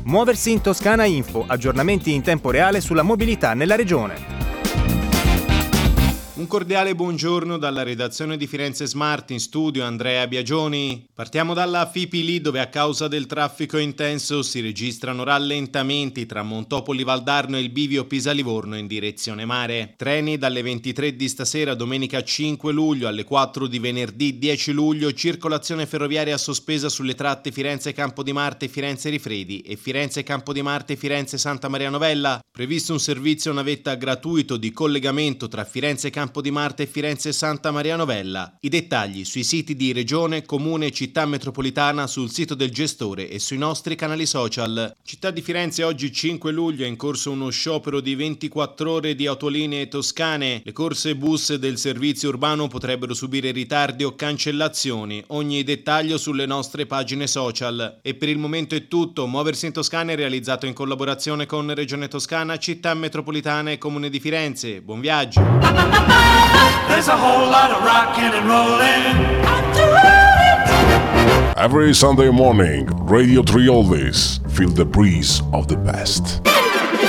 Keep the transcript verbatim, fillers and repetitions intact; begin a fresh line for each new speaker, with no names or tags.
Muoversi in Toscana Info, aggiornamenti in tempo reale sulla mobilità nella regione.
Un cordiale buongiorno dalla redazione di Firenze Smart, in studio Andrea Biagioni. Partiamo dalla Fipili, dove a causa del traffico intenso si registrano rallentamenti tra Montopoli Valdarno e il bivio Pisa-Livorno in direzione mare. Treni dalle ventitré di stasera domenica cinque luglio alle quattro di venerdì dieci luglio, circolazione ferroviaria sospesa sulle tratte Firenze Campo di Marte e Firenze Rifredi e Firenze Campo di Marte e Firenze Santa Maria Novella. Previsto un servizio navetta gratuito di collegamento tra Firenze Campo di Marte e Firenze Santa Maria Novella. I dettagli sui siti di Regione, Comune e Città Metropolitana, sul sito del gestore e sui nostri canali social. Città di Firenze, oggi cinque luglio è in corso uno sciopero di ventiquattro ore di autolinee toscane. Le corse bus del servizio urbano potrebbero subire ritardi o cancellazioni. Ogni dettaglio sulle nostre pagine social. E per il momento è tutto. Muoversi in Toscana è realizzato in collaborazione con Regione Toscana, Città Metropolitana e Comune di Firenze. Buon viaggio!
There's a whole lot of rockin' and rollin'.
Every Sunday morning, Radio three Oldies. Feel the breeze of the best.